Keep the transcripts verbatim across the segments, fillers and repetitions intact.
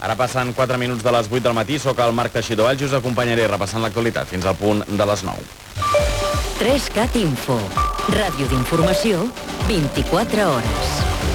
Ara passen quatre minuts de les vuit del matí, soc el Marc Teixidor, i us acompanyaré repassant l'actualitat fins al punt de les nou. tres cat Info, ràdio d'informació, vint-i-quatre hores.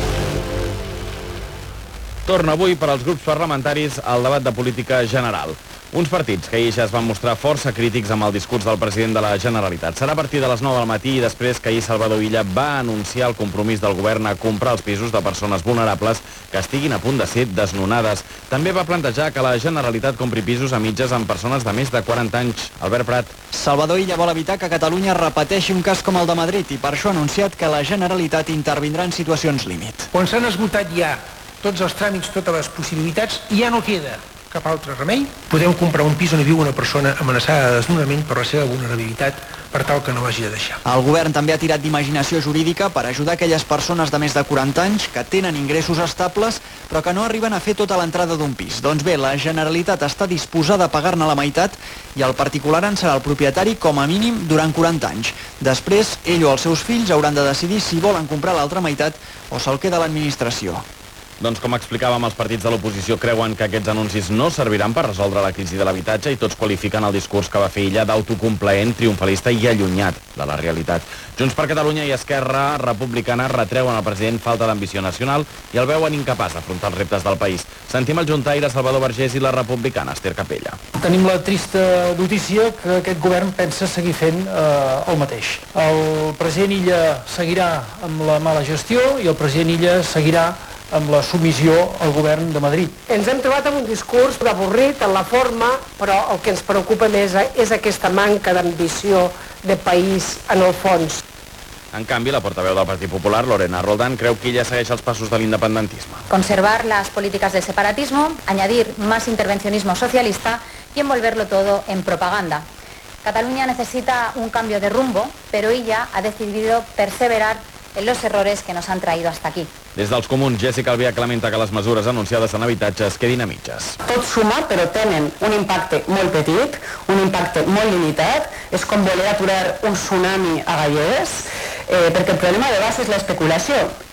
Torna avui per als grups parlamentaris al debat de política general. Uns partits que ahir ja es van mostrar força crítics amb el discurs del president de la Generalitat. Serà a partir de les nou del matí i després que ahir Salvador Illa va anunciar el compromís del govern a comprar els pisos de persones vulnerables que estiguin a punt de ser desnonades. També va plantejar que la Generalitat compri pisos a mitges amb persones de més de quaranta anys. Albert Prat. Salvador Illa vol evitar que Catalunya repeteixi un cas com el de Madrid i per això ha anunciat que la Generalitat intervindrà en situacions límit. Quan s'han esgotat ja tots els tràmits, totes les possibilitats, ja no queda cap altre remei. Podem comprar un pis on hi viu una persona amenaçada de desnonament per la seva vulnerabilitat per tal que no l'hagi de deixar. El govern també ha tirat d'imaginació jurídica per ajudar aquelles persones de més de quaranta anys que tenen ingressos estables però que no arriben a fer tota l'entrada d'un pis. Doncs bé, la Generalitat està disposada a pagar-ne la meitat i el particular en serà el propietari com a mínim durant quaranta anys. Després, ell o els seus fills hauran de decidir si volen comprar l'altra meitat o se'l queda l'administració. Doncs com explicàvem, els partits de l'oposició creuen que aquests anuncis no serviran per resoldre la crisi de l'habitatge i tots qualifiquen el discurs que va fer Illa d'autocomplaent, triomfalista i allunyat de la realitat. Junts per Catalunya i Esquerra Republicana retreuen al president falta d'ambició nacional i el veuen incapaç d'afrontar els reptes del país. Sentim el juntaire Salvador Vergés i la republicana Esther Capella. Tenim la trista notícia que aquest govern pensa seguir fent eh, el mateix. El president Illa seguirà amb la mala gestió i el president Illa seguirà amb la submissió al govern de Madrid. Ens hem trobat amb un discurs avorrit en la forma, però el que ens preocupa més és aquesta manca d'ambició de país en el fons. En canvi, la portaveu del Partit Popular, Lorena Roldán, creu que ella segueix els passos de l'independentisme. Conservar las políticas de separatismo, añadir más intervencionismo socialista y envolverlo todo en propaganda. Cataluña necesita un cambio de rumbo, pero ella ha decidido perseverar en los errores que nos han traído hasta aquí. Des dels comuns, Jessica Albiach lamenta que les mesures anunciades en habitatges quedin a mitges. Tot suma, però tenen un impacte molt petit, un impacte molt limitat. És com voler aturar un tsunami a Gallegues, eh, perquè el problema de base és l'especulació.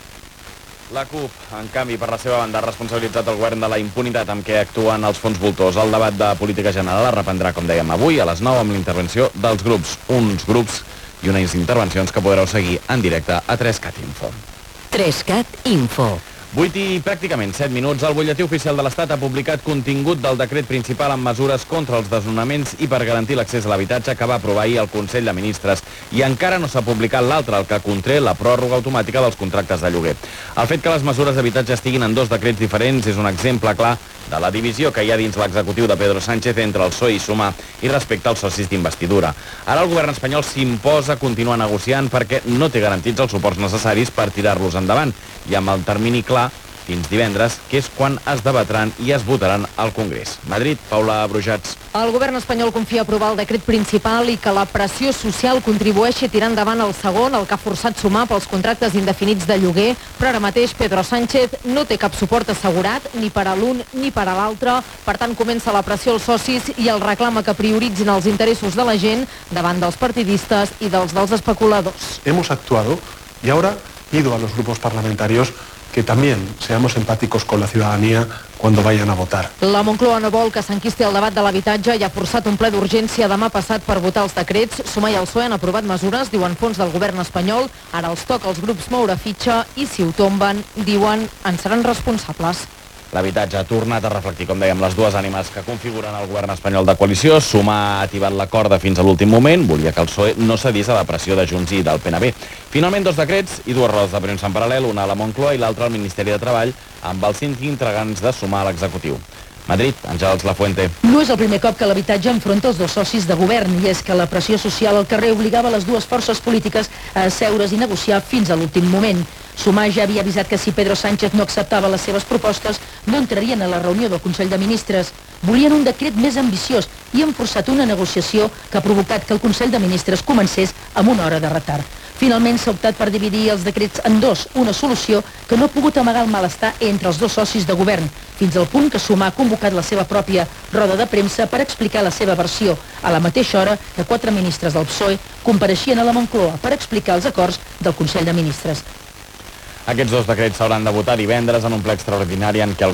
La CUP, en canvi, per la seva banda, ha responsabilitzat el govern de la impunitat amb què actuen els fons voltors. El debat de política general es reprendrà, com dèiem, avui a les nou amb la intervenció dels grups. Uns grups i unes intervencions que podreu seguir en directe a tres cat Info. tres cat Info. vuit i pràcticament set minuts, el butlletí oficial de l'Estat ha publicat contingut del decret principal amb mesures contra els desnonaments i per garantir l'accés a l'habitatge que va aprovar ahir el Consell de Ministres. I encara no s'ha publicat l'altre, el que conté la pròrroga automàtica dels contractes de lloguer. El fet que les mesures d'habitatge estiguin en dos decrets diferents és un exemple clar de la divisió que hi ha dins l'executiu de Pedro Sánchez entre el P S O E i Sumar i respecte als socis d'investidura. Ara el govern espanyol s'imposa a continuar negociant perquè no té garantits els suports necessaris per tirar-los endavant i amb el termini clar fins divendres, que és quan es debatran i es votaran al Congrés. Madrid, Paula Brujats. El govern espanyol confia aprovar el decret principal i que la pressió social contribueixi a tirar endavant el segon, el que ha forçat Sumar pels contractes indefinits de lloguer, però ara mateix Pedro Sánchez no té cap suport assegurat ni per a l'un ni per a l'altre. Per tant, comença la pressió als socis i el reclama que prioritzin els interessos de la gent davant dels partidistes i dels dels especuladors. Hemos actuado y ahora pido a los grupos parlamentarios que también seamos empáticos con la ciudadanía cuando vayan a votar. La Moncloa no vol que s'enquisti el debat de l'habitatge i ha forçat un ple d'urgència demà passat per votar els decrets. Sumar i el P S O E han aprovat mesures, diuen fons del govern espanyol. Ara els toca als grups moure fitxa i si ho tomben, diuen, en seran responsables. L'habitatge ha tornat a reflectir, com dèiem, les dues ànimes que configuren el govern espanyol de coalició. Sumar ha tibat la corda fins a l'últim moment, volia que el P S O E no cedís a la pressió de Junts i del P N B. Finalment, dos decrets i dues rodes de premsa en paral·lel, una a la Moncloa i l'altra al Ministeri de Treball, amb els cinc integrants de Sumar a l'executiu. Madrid, Àngels Lafuente. No és el primer cop que l'habitatge enfronta els dos socis de govern i és que la pressió social al carrer obligava les dues forces polítiques a asseure's i negociar fins a l'últim moment. Sumar ja havia avisat que si Pedro Sánchez no acceptava les seves propostes no entrarien a la reunió del Consell de Ministres. Volien un decret més ambiciós i han forçat una negociació que ha provocat que el Consell de Ministres comencés amb una hora de retard. Finalment s'ha optat per dividir els decrets en dos, una solució que no ha pogut amagar el malestar entre els dos socis de govern, fins al punt que Sumar ha convocat la seva pròpia roda de premsa per explicar la seva versió, a la mateixa hora que quatre ministres del P S O E compareixien a la Moncloa per explicar els acords del Consell de Ministres. Aquests dos decrets s'hauran de votar divendres en un ple extraordinari en què el